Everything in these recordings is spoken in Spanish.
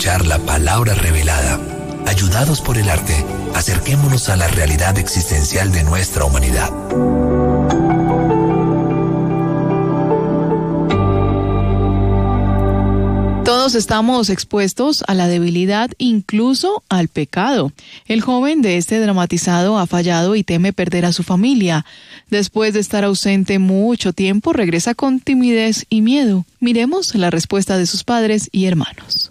escuchar la palabra revelada. Ayudados por el arte, acerquémonos a la realidad existencial de nuestra humanidad. Todos estamos expuestos a la debilidad, incluso al pecado. El joven de este dramatizado ha fallado y teme perder a su familia. Después de estar ausente mucho tiempo, regresa con timidez y miedo. Miremos la respuesta de sus padres y hermanos.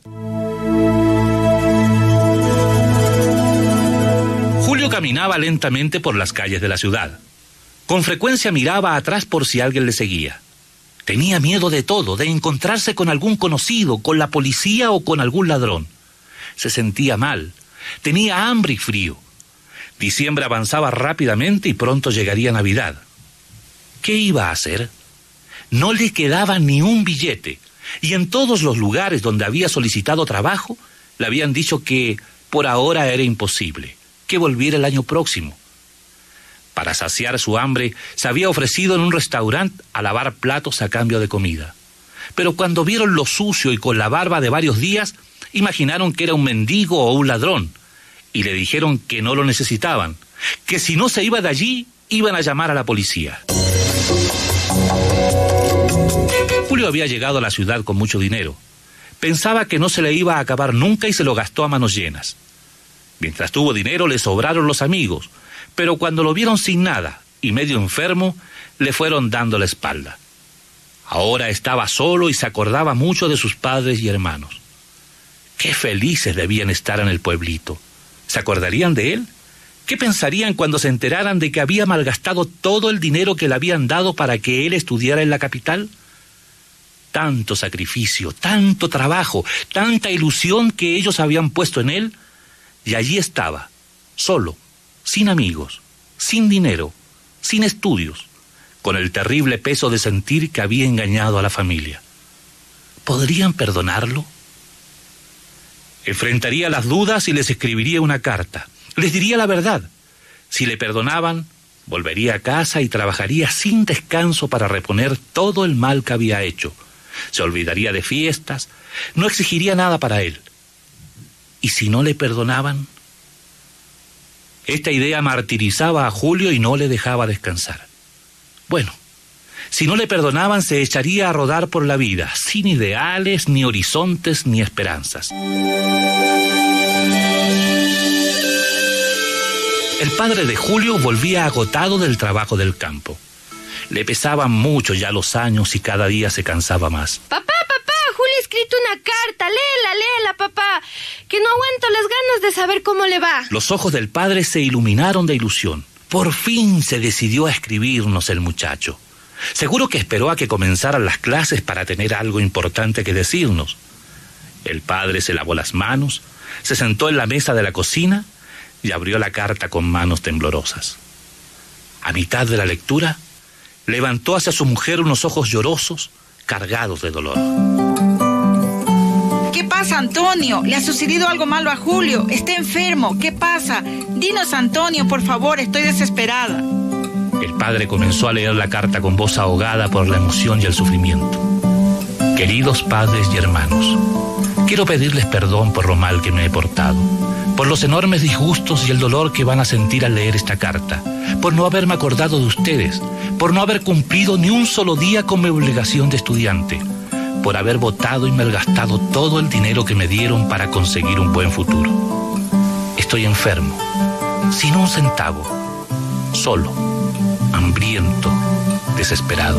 Julio caminaba lentamente por las calles de la ciudad. Con frecuencia miraba atrás por si alguien le seguía. Tenía miedo de todo, de encontrarse con algún conocido, con la policía o con algún ladrón. Se sentía mal, tenía hambre y frío. Diciembre avanzaba rápidamente y pronto llegaría Navidad. ¿Qué iba a hacer? No le quedaba ni un billete, y en todos los lugares donde había solicitado trabajo, le habían dicho que por ahora era imposible, que volviera el año próximo. Para saciar su hambre, se había ofrecido en un restaurante a lavar platos a cambio de comida. Pero cuando vieron lo sucio y con la barba de varios días, imaginaron que era un mendigo o un ladrón, y le dijeron que no lo necesitaban, que si no se iba de allí, iban a llamar a la policía. Julio había llegado a la ciudad con mucho dinero. Pensaba que no se le iba a acabar nunca y se lo gastó a manos llenas. Mientras tuvo dinero, le sobraron los amigos, pero cuando lo vieron sin nada y medio enfermo, le fueron dando la espalda. Ahora estaba solo y se acordaba mucho de sus padres y hermanos. Qué felices debían estar en el pueblito. ¿Se acordarían de él? ¿Qué pensarían cuando se enteraran de que había malgastado todo el dinero que le habían dado para que él estudiara en la capital? Tanto sacrificio, tanto trabajo, tanta ilusión que ellos habían puesto en él, y allí estaba, solo, sin amigos, sin dinero, sin estudios, con el terrible peso de sentir que había engañado a la familia. ¿Podrían perdonarlo? Enfrentaría las dudas y les escribiría una carta. Les diría la verdad. Si le perdonaban, volvería a casa y trabajaría sin descanso para reponer todo el mal que había hecho. Se olvidaría de fiestas, no exigiría nada para él. ¿Y si no le perdonaban? Esta idea martirizaba a Julio y no le dejaba descansar. Bueno, si no le perdonaban, se echaría a rodar por la vida, sin ideales, ni horizontes, ni esperanzas. El padre de Julio volvía agotado del trabajo del campo. Le pesaban mucho ya los años y cada día se cansaba más. Papá, Julio ha escrito una carta. Léela, papá. Que no aguanto las ganas de saber cómo le va. Los ojos del padre se iluminaron de ilusión. Por fin se decidió a escribirnos el muchacho. Seguro que esperó a que comenzaran las clases para tener algo importante que decirnos. El padre se lavó las manos, se sentó en la mesa de la cocina y abrió la carta con manos temblorosas. A mitad de la lectura, levantó hacia su mujer unos ojos llorosos, cargados de dolor. ¿Qué pasa, Antonio? ¿Le ha sucedido algo malo a Julio? Está enfermo. ¿Qué pasa? Dinos, Antonio, por favor, estoy desesperada. El padre comenzó a leer la carta con voz ahogada por la emoción y el sufrimiento. Queridos padres y hermanos, quiero pedirles perdón por lo mal que me he portado, por los enormes disgustos y el dolor que van a sentir al leer esta carta, por no haberme acordado de ustedes, por no haber cumplido ni un solo día con mi obligación de estudiante, por haber botado y malgastado todo el dinero que me dieron para conseguir un buen futuro. Estoy enfermo, sin un centavo, solo, hambriento, desesperado.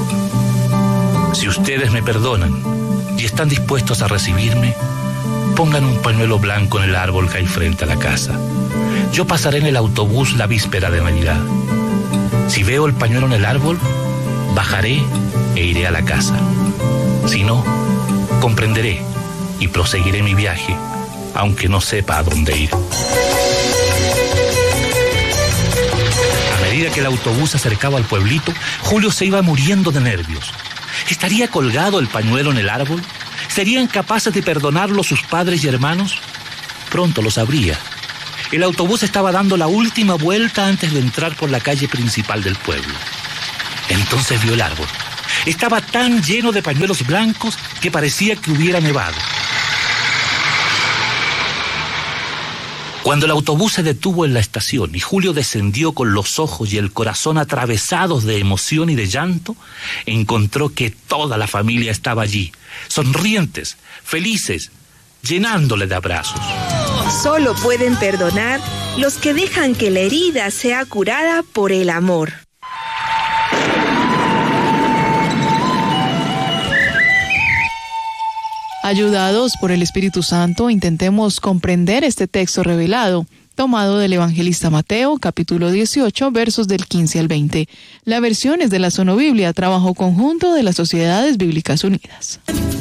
Si ustedes me perdonan y están dispuestos a recibirme, pongan un pañuelo blanco en el árbol que hay frente a la casa. Yo pasaré en el autobús la víspera de Navidad. Si veo el pañuelo en el árbol, bajaré e iré a la casa. Si no, comprenderé y proseguiré mi viaje, aunque no sepa a dónde ir. A medida que el autobús se acercaba al pueblito, Julio se iba muriendo de nervios. ¿Estaría colgado el pañuelo en el árbol? ¿Serían capaces de perdonarlo sus padres y hermanos? Pronto lo sabría. El autobús estaba dando la última vuelta antes de entrar por la calle principal del pueblo. Entonces vio el árbol. Estaba tan lleno de pañuelos blancos que parecía que hubiera nevado. Cuando el autobús se detuvo en la estación y Julio descendió con los ojos y el corazón atravesados de emoción y de llanto, encontró que toda la familia estaba allí, sonrientes, felices, llenándole de abrazos. Solo pueden perdonar los que dejan que la herida sea curada por el amor. Ayudados por el Espíritu Santo, intentemos comprender este texto revelado, tomado del evangelista Mateo, capítulo 18, versos del 15 al 20. La versión es de la Sonobiblia, trabajo conjunto de las Sociedades Bíblicas Unidas.